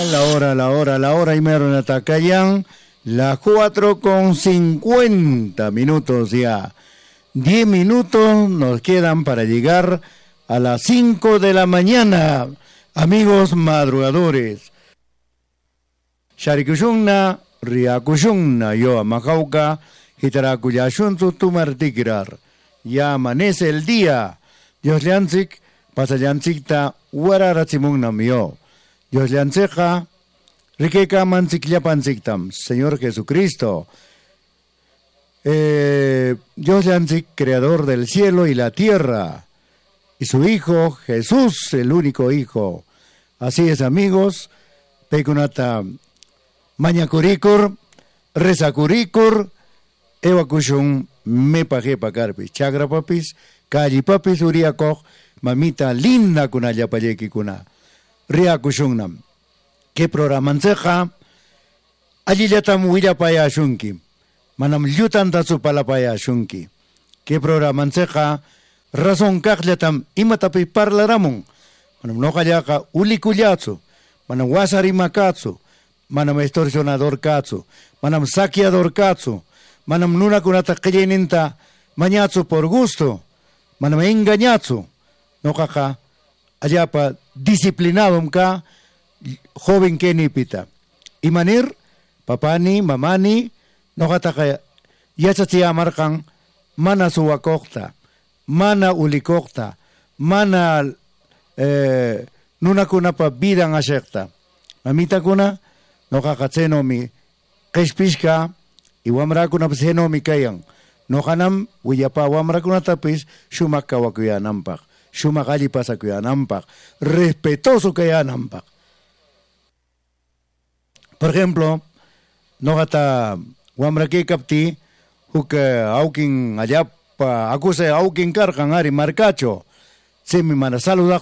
La hora y mero en Atacayán, las 4:50 ya. 10 minutos nos quedan para llegar a las 5 de la mañana, amigos madrugadores. Sharikushunna, Riakushunna, yo Amajauca, Hitaracuyashuntu Tumartikirar. Ya amanece el día. Dios Lianzik, Pasayanzikta, Wararachimunam yo. Dios Lianceja, Riqueca Manzikliapanziktam, Señor Jesucristo. Dios Lianzik, creador del cielo y la tierra. Y su Hijo, Jesús, el único Hijo. Así es, amigos. Pecunata Mañacurikur, Rezacurikur, Evacushun, Mepajepa Carpis, Chagra Papis, Calli Papis, Uriaco, mamita linda kuna yapayeki kuna. Riacushunam. ¿Qué programanceja? Allí ya tam Willapaya Shunki. Manam Lyutanta su palapaya Shunki. ¿Qué programanceja? Razón Kajlatam imatapi parlaramon. Manam no kayaka ulikullatsu. Manam wasarimakatsu. Manam extorsionador katsu, manam saqueador katsu, manam nuna kunata kayeninta mañatsu por gusto, manam engañatsu, no caja, allapa disciplinado ka, joven que ni pita. Y manir, papani, mamani, no kataka, yachati amarkan, mana suwakokta, mana ulikokta, mana nuna kunapa vida ngashekta. Mamita kuna, no kakatseno mi keshpishka y wamra kuna pseno mi kayang no kanam wiyapa wamra kuna tapis shumak kawakuya nampak shumak ali pasakuya nampak respetuoso kaya nampak. Por ejemplo, no kata wamra ke kapti huk aukin allapa akuse aukin karkan ari marcacho semi mana saludak